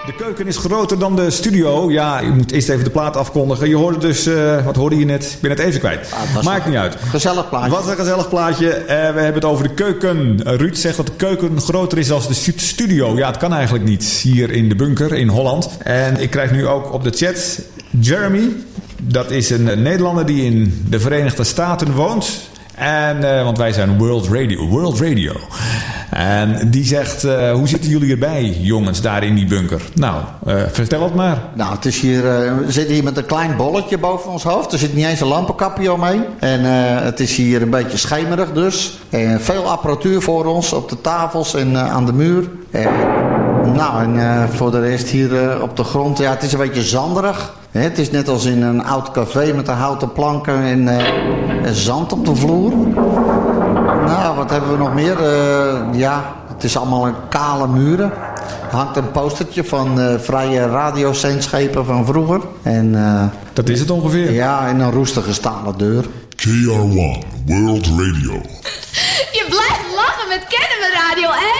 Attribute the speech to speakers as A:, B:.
A: De keuken is groter dan de studio. Ja, je moet eerst even de plaat afkondigen. Je hoorde dus, wat hoorde je net? Ik ben het even kwijt. Maakt niet uit.
B: Gezellig plaatje.
A: Wat een gezellig plaatje. We hebben het over de keuken. Ruud zegt dat de keuken groter is dan de studio. Ja, het kan eigenlijk niet. Hier in de bunker in Holland. En ik krijg nu ook op de chat Jeremy. Dat is een Nederlander die in de Verenigde Staten woont. En, want wij zijn World Radio. En die zegt, hoe zitten jullie erbij, jongens, daar in die bunker? Nou, vertel het maar.
B: Nou, het is hier, we zitten hier met een klein bolletje boven ons hoofd. Er zit niet eens een lampenkapje omheen. En het is hier een beetje schemerig dus. Veel apparatuur voor ons op de tafels en aan de muur. En voor de rest hier op de grond, ja, het is een beetje zanderig. Het is net als in een oud café met de houten planken en zand op de vloer. Nou, wat hebben we nog meer? Het is allemaal een kale muren. Er hangt een postertje van vrije radiozendschepen van vroeger. En,
A: dat is het ongeveer.
B: Ja, en een roestige stalen deur.
C: KR1 World Radio.
D: Je blijft lachen met Kennemer Radio, hè?